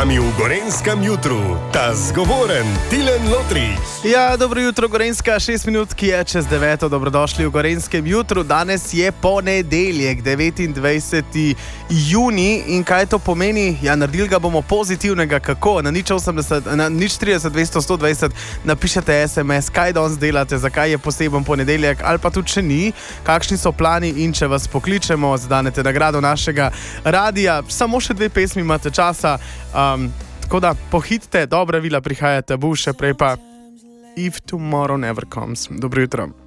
vami v Gorenjskem jutru, ta zgovoren Tilen Lotri. Ja, dobro jutro, Gorenjska, 6 minut, ki je čez 9. Dobrodošli v Gorenjskem jutru. Danes je ponedeljek, 29. juni in kaj to pomeni? Ja, naredili ga bomo pozitivnega, kako? Na nič 30 200 120 napišete SMS, kaj danes delate, zakaj je poseben ponedeljek, ali pa tudi če ni, kakšni so plani in če vas pokličemo, zadanete nagrado našega radija. Samo še 2 pesmi imate časa, tako da pohitite, dobra vila prihajate, bo še prej pa If Tomorrow Never Comes. Dobro jutro.